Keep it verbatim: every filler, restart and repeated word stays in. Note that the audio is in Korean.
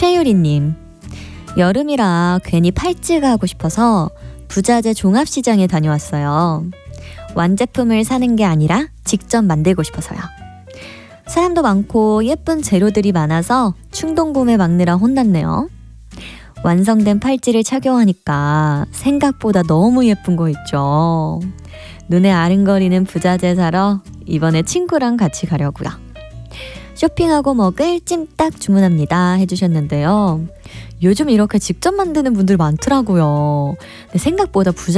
최유리님, 여름이라 괜히 팔찌가 하고 싶어서 부자재 종합시장에 다녀왔어요. 완제품을 사는 게 아니라 직접 만들고 싶어서요. 사람도 많고 예쁜 재료들이 많아서 충동구매 막느라 혼났네요. 완성된 팔찌를 착용하니까 생각보다 너무 예쁜 거 있죠. 눈에 아른거리는 부자재 사러 이번에 친구랑 같이 가려고요. 쇼핑하고 먹을 찜닭 주문합니다 해주셨는데요. 요즘 이렇게 직접 만드는 분들 많더라고요. 근데 생각보다 부자